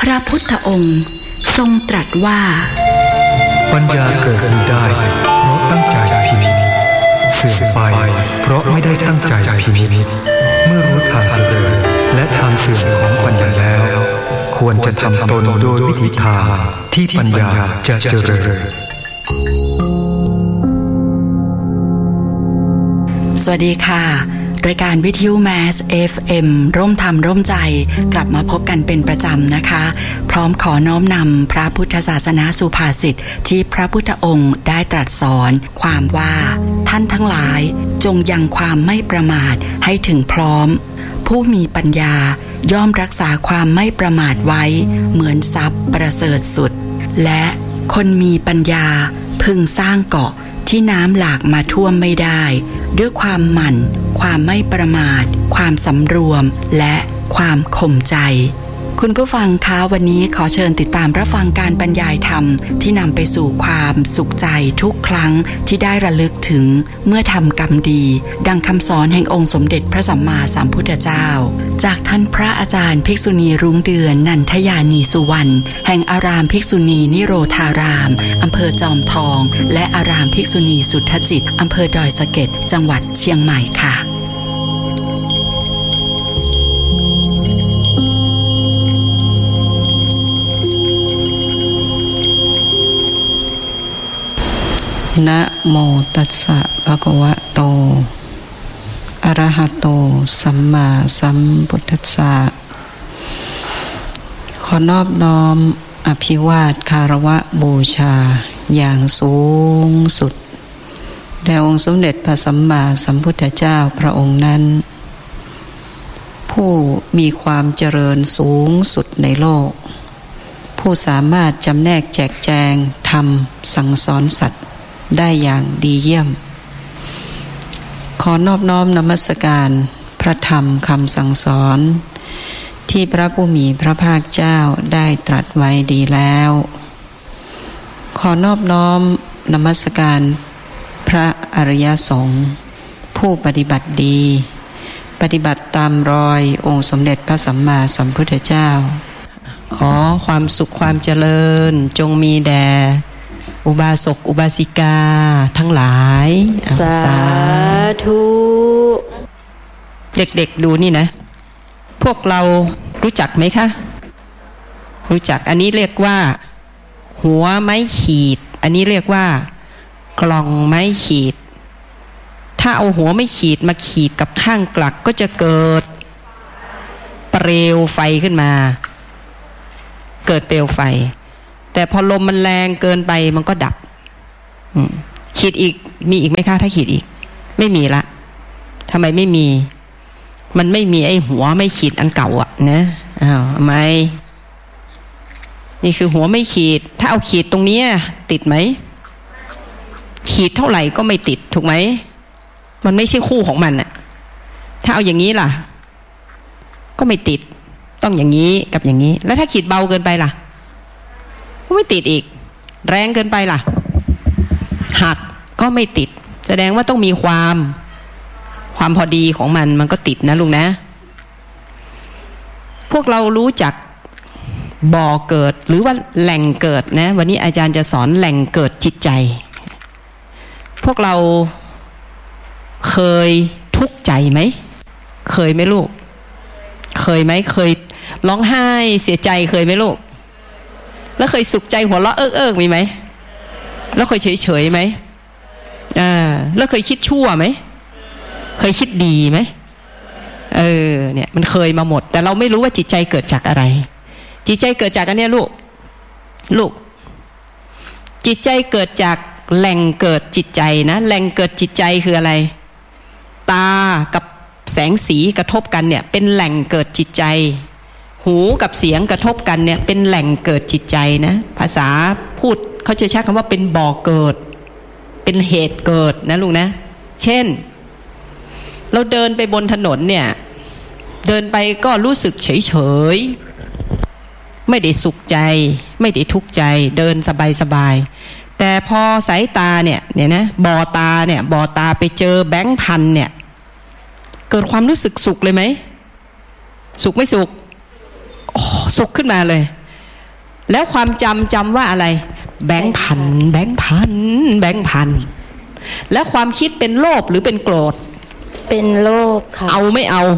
ระพุทธองค์ทรงตรัสว่าปัญญาเกิดขึ้นได้เพราะตั้งใจพินิจเสื่อมไปเพราะไม่ได้ตั้งใจพินิจเมื่อรู้ทางเจริญและทางเสื่อมของปัญญาแล้วควรจะทำตนโดยวิธีทางที่ปัญญาจะเจริญสวัสดีค่ะรายการวิทยุแมส FM ร่วมธรรมร่วมใจกลับมาพบกันเป็นประจำนะคะพร้อมขอน้อมนำพระพุทธศาสนาสุภาษิตที่พระพุทธองค์ได้ตรัสสอนความว่าท่านทั้งหลายจงยังความไม่ประมาทให้ถึงพร้อมผู้มีปัญญาย่อมรักษาความไม่ประมาทไว้เหมือนทรัพย์ประเสริฐสุดและคนมีปัญญาพึงสร้างเกาะที่น้ำหลากมาท่วมไม่ได้ด้วยความหมั่นความไม่ประมาทความสำรวมและความข่มใจคุณผู้ฟังคะวันนี้ขอเชิญติดตามรับฟังการบรรยายธรรมที่นำไปสู่ความสุขใจทุกครั้งที่ได้ระลึกถึงเมื่อทำกรรมดีดังคำสอนแห่งองค์สมเด็จพระสัมมาสัมพุทธเจ้าจากท่านพระอาจารย์ภิกษุณีรุ้งเดือนนันทยานีสุวรรณแห่งอารามภิกษุณีนิโรธารามอำเภอจอมทองและอารามภิกษุณีสุทธจิตอำเภอดอยสะเก็ดจังหวัดเชียงใหม่ค่ะนะโมตัสสะภะคะวะโตอะระหะโตสัมมาสัมพุทธัสสะขอนอบน้อมอภิวาทคารวะบูชาอย่างสูงสุดแด่องค์สมเด็จพระสัมมาสัมพุทธเจ้าพระองค์นั้นผู้มีความเจริญสูงสุดในโลกผู้สามารถจำแนกแจกแจงธรรมสั่งสอนสัตว์ได้อย่างดีเยี่ยมขอนอบน้อมนมัสการพระธรรมคำสั่งสอนที่พระผู้มีพระภาคเจ้าได้ตรัสไว้ดีแล้วขอนอบน้อมนมัสการพระอริยสงฆ์ผู้ปฏิบัติดีปฏิบัติตามรอยองค์สมเด็จพระสัมมาสัมพุทธเจ้าขอความสุขความเจริญจงมีแด่อุบาสกอุบาสิกาทั้งหลายสาธุเด็กๆดูนี่นะพวกเรารู้จักไหมคะรู้จักอันนี้เรียกว่าหัวไม้ขีดอันนี้เรียกว่ากล่องไม้ขีดถ้าเอาหัวไม้ขีดมาขีดกับข้างกลักก็จะเกิดเปลวไฟขึ้นมาเกิดเปลวไฟแต่พอลมมันแรงเกินไปมันก็ดับขีดอีกมีอีกไหมคะถ้าขีดอีกไม่มีละทำไมไม่มีมันไม่มีไอ้หัวไม่ขีดอันเก่าอ่ะนะไม่นี่คือหัวไม่ขีดถ้าเอาขีดตรงนี้ติดไหมขีดเท่าไหร่ก็ไม่ติดถูกไหมมันไม่ใช่คู่ของมันอ่ะถ้าเอาอย่างนี้ล่ะก็ไม่ติดต้องอย่างนี้กับอย่างนี้แล้วถ้าขีดเบาเกินไปล่ะไม่ติดอีกแรงเกินไปล่ะหักก็ไม่ติดแสดงว่าต้องมีความพอดีของมันก็ติดนะลุงนะพวกเรารู้จักบ่อเกิดหรือว่าแหล่งเกิดนะวันนี้อาจารย์จะสอนแหล่งเกิดจิตใจพวกเราเคยทุกข์ใจไหมเคยไหมลูกเคยไหมเคยร้องไห้เสียใจเคยไหมลูกแล้วเคยสุขใจหัวเราะเอิกมีไหมแล้วเคยเฉยไหมแล้วเคยคิดชั่วไหมเคยคิดดีไหมเนี่ยมันเคยมาหมดแต่เราไม่รู้ว่าจิตใจเกิดจากอะไรจิตใจเกิดจากอันเนี้ยลูกจิตใจเกิดจากแหล่งเกิดจิตใจนะแหล่งเกิดจิตใจคืออะไรตากับแสงสีกระทบกันเนี่ยเป็นแหล่งเกิดจิตใจหูกับเสียงกระทบกันเนี่ยเป็นแหล่งเกิดจิตใจนะภาษาพูดเขาจะใช้คำว่าเป็นบ่อเกิดเป็นเหตุเกิดนะลุงนะเช่นเราเดินไปบนถนนเนี่ยเดินไปก็รู้สึกเฉยๆไม่ได้สุขใจไม่ได้ทุกข์ใจเดินสบายๆแต่พอสายตาเนี่ยนะบ่อตาไปเจอแบงค์พันเนี่ยเกิดความรู้สึกสุขเลยไหมสุขไม่สุข สุขขึ้นมาเลยแล้วความจำว่าอะไรแบงค์พันแบงค์พันแบงค์พันแล้วความคิดเป็นโลภหรือเป็นโกรธเป็นโลภค่ะเอาไม่เอา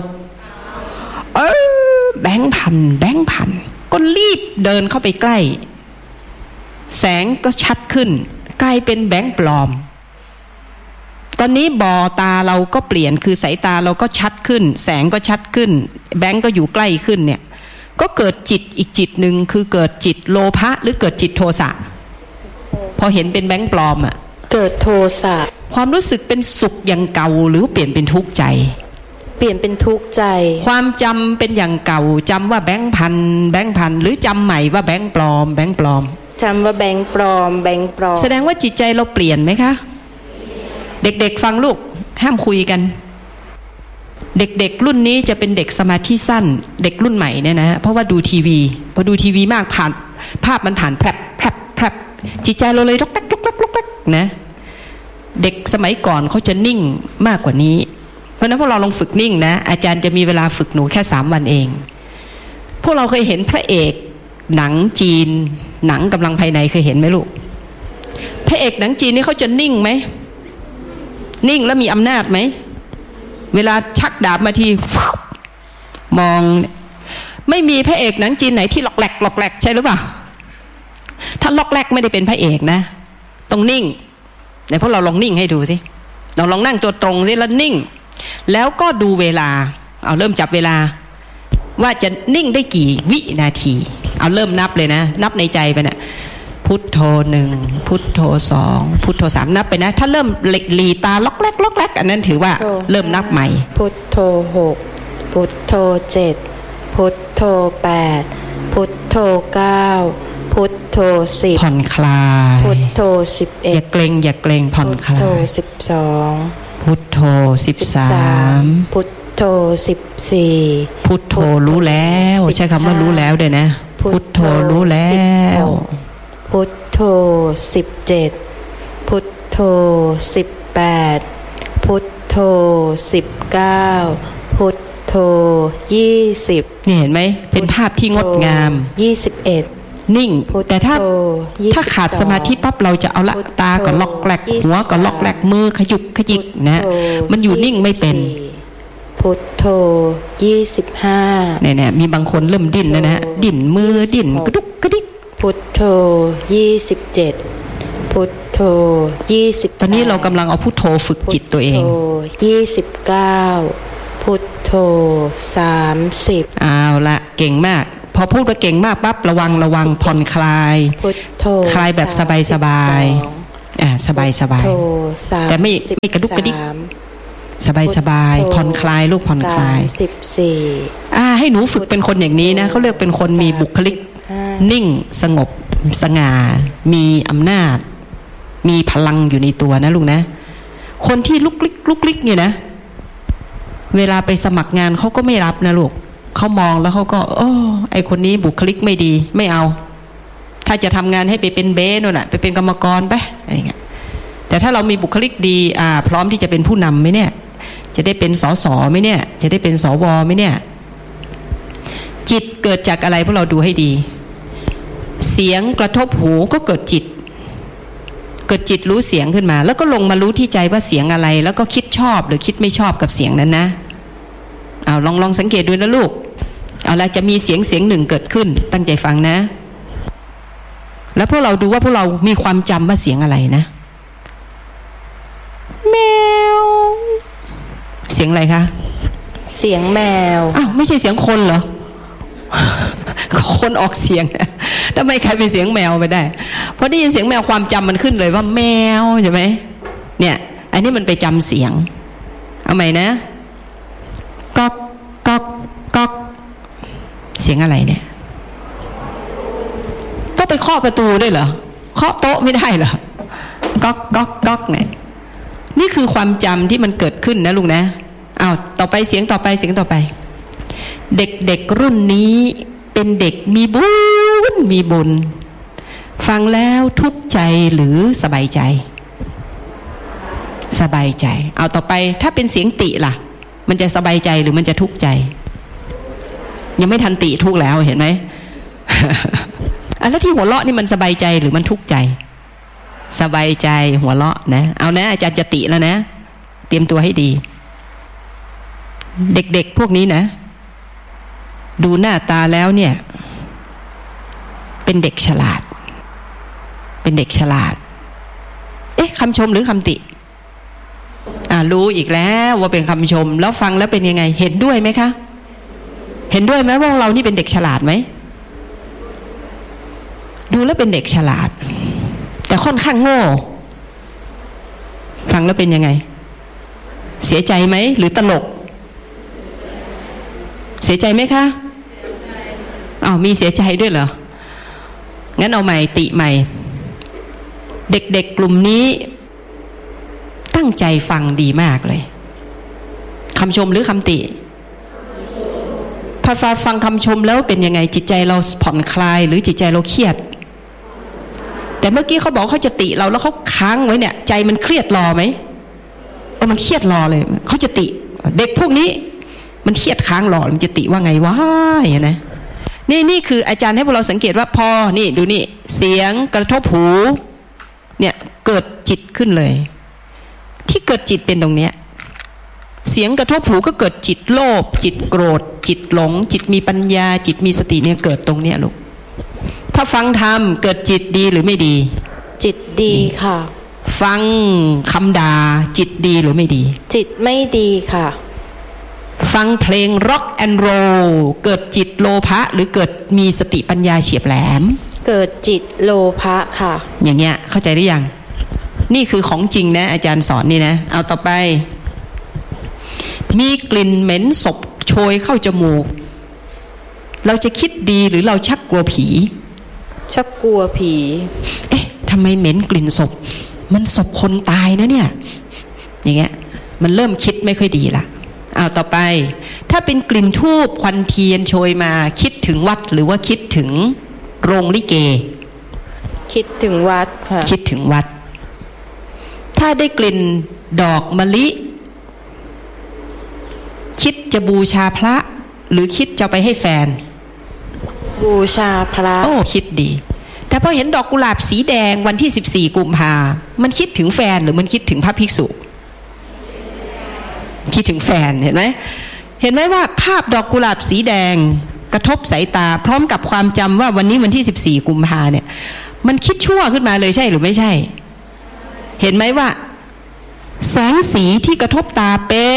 แบงค์พันแบงค์พันก็รีบเดินเข้าไปใกล้แสงก็ชัดขึ้นกลายเป็นแบงค์ปลอมตอนนี้บ่อตาเราก็เปลี่ยนคือสายตาเราก็ชัดขึ้นแสงก็ชัดขึ้นแบงค์ก็อยู่ใกล้ขึ้นเนี่ยก็เกิดจิตอีกจิตหนึ่งคือเกิดจิตโลภะหรือเกิดจิตโทสะพอเห็นเป็นแบงค์ปลอมอ่ะเกิดโทสะความรู้สึกเป็นสุขอย่างเก่าหรือเปลี่ยนเป็นทุกข์ใจเปลี่ยนเป็นทุกข์ใจความจำเป็นอย่างเก่าจำว่าแบงค์พันแบงค์พันหรือจำใหม่ว่าแบงค์ปลอมแบงค์ปลอมจำว่าแบงค์ปลอมแบงค์ปลอมแสดงว่าจิตใจเราเปลี่ยนไหมคะเด็กๆฟังลูกห้ามคุยกันเด็กๆรุ่นนี้จะเป็นเด็กสมาธิสั้นเด็กรุ่นใหม่เนี่ยนะเพราะว่าดูทีวีพอดูทีวีมากผ่านภาพมันผ่านแพร่แพร่แพร่จิตใจเราเลยลุกลักลุกลักลุกลักนะเด็กสมัยก่อนเขาจะนิ่งมากกว่านี้เพราะนั้นพวกเราลองฝึกนิ่งนะอาจารย์จะมีเวลาฝึกหนูแค่3 วันเองพวกเราเคยเห็นพระเอกหนังจีนหนังกำลังภายในเคยเห็นไหมลูกพระเอกหนังจีนนี่เขาจะนิ่งไหมนิ่งแล้วมีอำนาจไหมเวลาชักดาบมาทีมองไม่มีพระเอกหนังจีนไหนที่หลอกแหลกหลอกแหลกใช่หรือเปล่าถ้าหลอกแหลกไม่ได้เป็นพระเอกนะต้องนิ่งไหนพวกเราลองนิ่งให้ดูสิเราลองนั่งตัวตรงสิแล้วนิ่งแล้วก็ดูเวลาเอาเริ่มจับเวลาว่าจะนิ่งได้กี่วินาทีเอาเริ่มนับเลยนะนับในใจไปนะพุทโธ1พุทโธ2พุทโธ3นับไปนะถ้าเริ่มหลีตาล็อกแรกล็อกแรกอันนั้นถือว่าเริ่มนับใหม่พุทโธ6พุทโธ7พุทโธ8พุทโธ9พุทโธ10 ผ่อนคลายพุทโธ11 อย่าเกรงอย่าเกรงผ่อนคลายพุทโธ12 พุทโธ13 พุทโธ14 พุทโธรู้แล้วใช้คำว่ารู้แล้วด้วยนะพุทโธรู้แล้วพุทโธ17พุทโธ18พุทโธ19พุทโธ20 นี่เห็นไหมเป็นภาพที่งดงาม 21 นิ่งแต่ถ้าขาดสมาธิปั๊บเราจะเอาละตาก็ล็อกแหลกหัวก็ล็อกแหลกมือขยุกขยิกนะมันอยู่นิ่งไม่เป็นพุทโธ25 เนี่ยมีบางคนเริ่มดิ้นแล้วนะดิ้นมือดิ้นกระดุกกระดิกพุทโธ27พุทโธ20 ตอนนี้เรากำลังเอาพุทโธฝึกจิตตัวเอง 29พุทโธ30 เอาละเก่งมากพอพูดว่าเก่งมากปั๊บระวังผ่อนคลายคลายแบบสบายสบายแต่ไม่กระดุกกระดิกสบายผ่อนคลายลูกผ่อนคลายให้หนูฝึกเป็นคนอย่างนี้นะเขาเรียกเป็นคนมีบุคลิกนิ่งสงบสง่ามีอำนาจมีพลังอยู่ในตัวนะลูกนะคนที่ลุกลิกเนี่ยนะเวลาไปสมัครงานเขาก็ไม่รับนะลูกเขามองแล้วเขาก็ไอคนนี้บุคลิกไม่ดีไม่เอาถ้าจะทำงานให้ไปเป็นเบสโน่นน่ะไปเป็นกรรมกรไปอะไรเงี้ยแต่ถ้าเรามีบุคลิกดีพร้อมที่จะเป็นผู้นำไหมเนี่ยจะได้เป็นสสไหมเนี่ยจะได้เป็นสวไหมเนี่ยจิตเกิดจากอะไรพวกเราดูให้ดีเสียงกระทบหูก็เกิดจิตรู้เสียงขึ้นมาแล้วก็ลงมารู้ที่ใจว่าเสียงอะไรแล้วก็คิดชอบหรือคิดไม่ชอบกับเสียงนั้นนะเอาลองสังเกตดูนะลูกเอาละจะมีเสียงหนึ่งเกิดขึ้นตั้งใจฟังนะแล้วพวกเราดูว่าพวกเรามีความจำว่าเสียงอะไรนะแมวเสียงอะไรคะเสียงแมวไม่ใช่เสียงคนเหรอคนออกเสียงทำไมใครเป็นเสียงแมวไปได้เพราะได้ยินเสียงแมวความจำมันขึ้นเลยว่าแมวใช่ไหมเนี่ยอันนี้มันไปจำเสียงเอาใหม่นะก๊อกก๊อกก๊อกเสียงอะไรเนี่ยต้องไปเคาะประตูด้วยเหรอเคาะโต๊ะไม่ได้เหรอก๊อกก๊อกก๊อกเนี่ยนี่คือความจำที่มันเกิดขึ้นนะลูกนะต่อไปเสียงต่อไปเด็กรุ่นนี้เป็นเด็กมีบุญฟังแล้วทุกข์ใจหรือสบายใจเอาต่อไปถ้าเป็นเสียงติล่ะมันจะสบายใจหรือมันจะทุกข์ใจยังไม่ทันติทุกข์แล้วเห็นไหมแล้วที่หัวเราะนี่มันสบายใจหรือมันทุกข์ใจสบายใจหัวเราะนะเอานะอาจารย์จะติแล้วนะเตรียมตัวให้ดีเด็กๆพวกนี้นะดูหน้าตาแล้วเนี่ยเป็นเด็กฉลาดเป็นเด็กฉลาดคำชมหรือคำติรู้อีกแล้วว่าเป็นคำชมแล้วฟังแล้วเป็นยังไงเห็นด้วยไหมคะเห็นด้วยไหมว่าเรานี่เป็นเด็กฉลาดไหมดูแล้วเป็นเด็กฉลาดแต่ค่อนข้างโง่ฟังแล้วเป็นยังไงเสียใจไหมหรือตลกเสียใจไหมคะมีเสียใจด้วยเหรองั้นเอาใหม่ติใหม่เด็กๆกลุ่มนี้ตั้งใจฟังดีมากเลยคำชมหรือคำติพอฟังคำชมแล้วเป็นยังไงจิตใจเราผ่อนคลายหรือจิตใจเราเครียดแต่เมื่อกี้เขาบอกเขาจะติเราแล้วเขาค้างไว้เนี่ยใจมันเครียดรอไหมมันเครียดรอเลยเขาจะติเด็กพวกนี้มันเครียดค้างรอมันจะติว่าไงวะอย่างนะนี่คืออาจารย์ให้พวกเราสังเกตว่าพอนี่ดูนี่เสียงกระทบหูเนี่ยเกิดจิตขึ้นเลยที่เกิดจิตเป็นตรงเนี้ยเสียงกระทบหูก็เกิดจิตโลภจิตโกรธจิตหลงจิตมีปัญญาจิตมีสติเนี่ยเกิดตรงเนี้ยลูกถ้าฟังธรรมเกิดจิตดีหรือไม่ดีจิตดีค่ะฟังคำด่าจิตดีหรือไม่ดีจิตไม่ดีค่ะฟังเพลงร็อกแอนด์โรลเกิดจิตโลภะหรือเกิดมีสติปัญญาเฉียบแหลมเกิดจิตโลภะค่ะอย่างเงี้ยเข้าใจหรือยังนี่คือของจริงนะอาจารย์สอนนี่นะเอาต่อไปมีกลิ่นเหม็นศพโชยเข้าจมูกเราจะคิดดีหรือเราชักกลัวผีชักกลัวผีทำไมเหม็นกลิ่นศพมันศพคนตายนะเนี่ยอย่างเงี้ยมันเริ่มคิดไม่ค่อยดีละเอาต่อไปถ้าเป็นกลิ่นธูปควันเทียนโชยมาคิดถึงวัดหรือว่าคิดถึงโรงลิเกคิดถึงวัดค่ะคิดถึงวัดถ้าได้กลิ่นดอกมะลิคิดจะบูชาพระหรือคิดจะไปให้แฟนบูชาพระคิดดีแต่พอเห็นดอกกุหลาบสีแดงวันที่14กุมภามันคิดถึงแฟนหรือมันคิดถึงพระภิกษุคิดถึงแฟนเห็นไหมว่าภาพดอกกุหลาบสีแดงกระทบสายตาพร้อมกับความจำว่าวันนี้วันที่14กุมภาเนี่ยมันคิดชั่วขึ้นมาเลยใช่หรือไม่ใช่เห็นไหมว่าแสงสีที่กระทบตา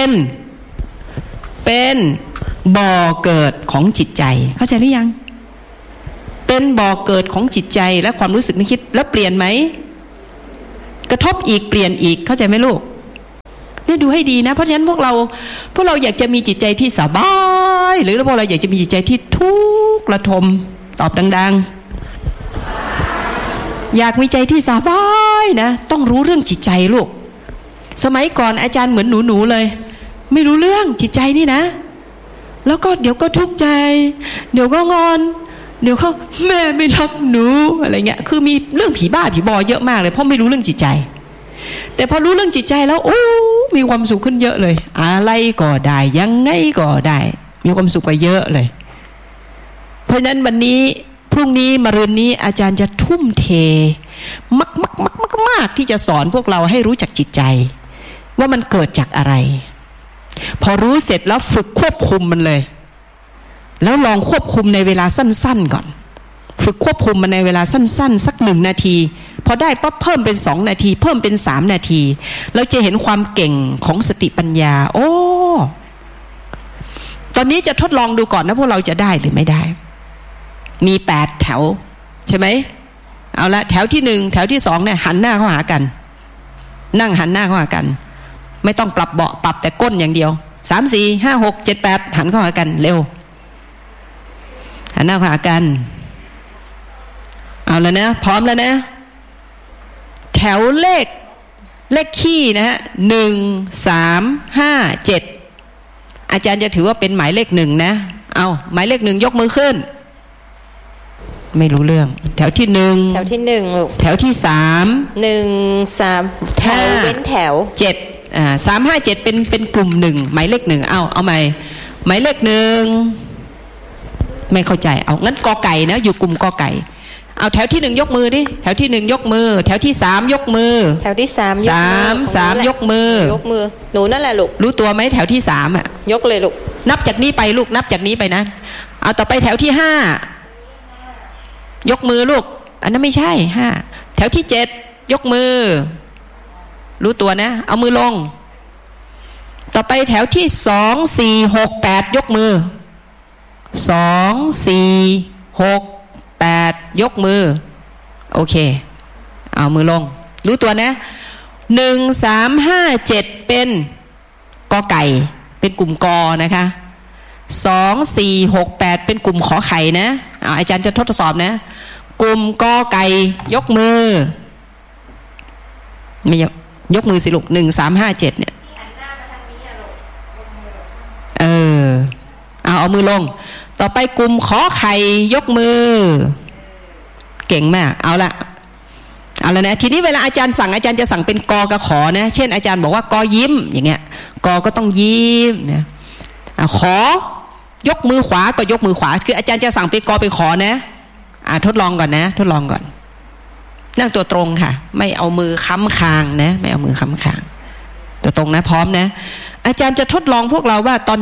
เป็นบ่อเกิดของจิตใจเข้าใจหรือยังเป็นบ่อเกิดของจิตใจและความรู้สึกนึกคิดแล้วเปลี่ยนไหมกระทบอีกเปลี่ยนอีกเข้าใจไหมลูกนี่ดูให้ดีนะเพราะฉะนั้นพวกเราอยากจะมีจิตใจที่สบายหรือพวกเราอยากจะมีจิตใจที่ทุกข์ระทมตอบดังๆอยากมีใจที่สบายนะต้องรู้เรื่องจิตใจลูกสมัยก่อนอาจารย์เหมือนหนูๆเลยไม่รู้เรื่องจิตใจนี่นะแล้วก็เดี๋ยวก็ทุกข์ใจเดี๋ยวก็งอนเดี๋ยวเขาแม่ไม่รักหนูอะไรเงี้ยคือมีเรื่องผีบ้าผีบอเยอะมากเลยเพราะไม่รู้เรื่องจิตใจแต่พอรู้เรื่องจิตใจแล้วโอ้มีความสุขขึ้นเยอะเลยอะไรก็ได้ยังไงก็ได้มีความสุขกว่าเยอะเลยเพราะฉะนั้นวันนี้พรุ่งนี้มะรืนนี้อาจารย์จะทุ่มเทมากที่จะสอนพวกเราให้รู้จักจิตใจว่ามันเกิดจากอะไรพอรู้เสร็จแล้วฝึกควบคุมมันเลยแล้วลองควบคุมในเวลาสั้นๆก่อนฝึกควบคุมมันในเวลาสั้นๆสัก1 นาทีพอได้ปั๊บเพิ่มเป็น2 นาทีเพิ่มเป็น3 นาทีเราจะเห็นความเก่งของสติปัญญาตอนนี้จะทดลองดูก่อนนะพวกเราจะได้หรือไม่ได้มี8 แถวใช่ไหมเอาละแถวที่1แถวที่2เนี่ยหันหน้าเข้าหากันนั่งหันหน้าเข้าหากันไม่ต้องปรับเบาะปรับแต่ก้นอย่างเดียว3 4 5 6 7 8หันเข้าหากันเร็วหันหน้าเข้าหากันเอาแล้วนะพร้อมแล้วนะแถวเลขคี่นะฮะ1 3 5 7อาจารย์จะถือว่าเป็นหมายเลข1นะเอาหมายเลข1ยกมือขึ้นไม่รู้เรื่องแถวที่1แถวที่1ลูกแถวที่3 1 3แถวเว้นแถว7 3 5 7เป็นกลุ่ม1หมายเลข1เอาใหม่หมายเลข1ไม่เข้าใจเอางั้นกอไก่นะอยู่กลุ่มกอไก่เอาแถวที่หนึ่งยกมือดิแถวที่หนึ่งยกมือแถวที่สามยกมือแถวที่สามสามยกมือยกมือหนูนั่นแหละลูกรู้ตัวไหมแถวที่สามอ่ะยกเลยลูกนับจากนี้ไปลูกนับจากนี้ไปนะเอาต่อไปแถวที่5ยกมือลูกอันนั้นไม่ใช่5แถวที่7ยกมือรู้ตัวนะเอามือลงต่อไปแถวที่2 4 6 8ยกมือ2 4 6 8ยกมือโอเคเอามือลงรู้ตัวนะ1 3 5 7เป็นกอไก่เป็นกลุ่มกอนะคะ2 4 6 8เป็นกลุ่มขอไข่นะอาจารย์จะทดสอบนะกลุ่มกอไก่ยกมือไม่ยกมือสิลูก1 3 5 7เนี่ยเอามือลงต่อไปกลุ่มขอไข่ยกมือเก่งมากเอาละนะทีนี้เวลาอาจารย์สั่งอาจารย์จะสั่งเป็นกอกับขอนะเช่นอาจารย์บอกว่ากอยิ้มอย่างเงี้ยกอก็ต้องยิ้มนะขอยกมือขวาก็ยกมือขวาคืออาจารย์จะสั่งเป็นกอเป็นขอนะทดลองก่อนนะทดลองก่อนนั่งตัวตรงค่ะไม่เอามือค้ำคางนะไม่เอามือค้ำคางตัวตรงนะพร้อมนะอาจารย์จะทดลองพวกเราว่าตอน